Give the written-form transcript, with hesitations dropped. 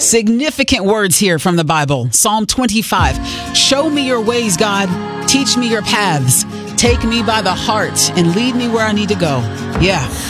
Significant words here from the Bible. Psalm 25. Show me your ways, God. Teach me your paths. Take me by the heart and lead me where I need to go. Yeah.